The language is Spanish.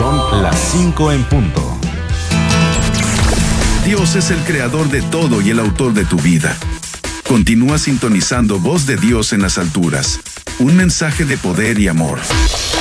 Son las 5 en punto. Dios es el creador de todo y el autor de tu vida. Continúa sintonizando Voz de Dios en las alturas. Un mensaje de poder y amor.